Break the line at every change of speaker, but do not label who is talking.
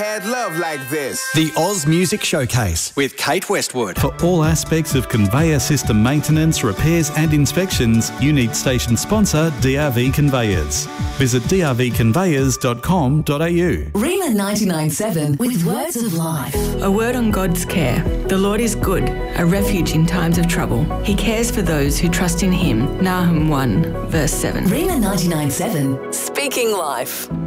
Had love like this.
The Oz Music Showcase with Kate Westwood.
For all aspects of conveyor system maintenance, repairs and inspections, you need station sponsor DRV Conveyors. Visit drvconveyors.com.au.
Rima 99.7 with words of life.
A word on God's care. The Lord is good, a refuge in times of trouble. He cares for those who trust in him. Nahum 1, verse 7.
Rima 99.7, speaking life.